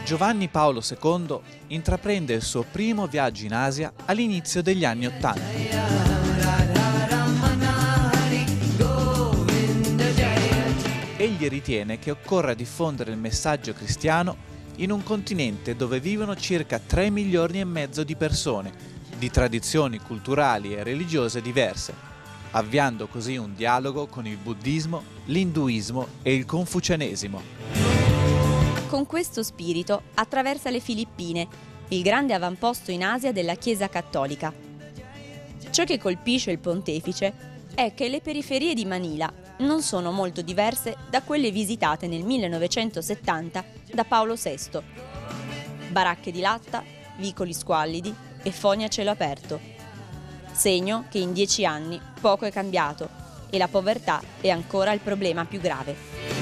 Giovanni Paolo II intraprende il suo primo viaggio in Asia all'inizio degli anni '80. Egli ritiene che occorra diffondere il messaggio cristiano in un continente dove vivono circa 3 milioni e mezzo di persone, di tradizioni culturali e religiose diverse, avviando così un dialogo con il buddismo, l'induismo e il confucianesimo. Con questo spirito attraversa le Filippine, il grande avamposto in Asia della Chiesa Cattolica. Ciò che colpisce il pontefice è che le periferie di Manila non sono molto diverse da quelle visitate nel 1970 da Paolo VI. Baracche di latta, vicoli squallidi e fogna a cielo aperto. Segno che in 10 anni poco è cambiato e la povertà è ancora il problema più grave.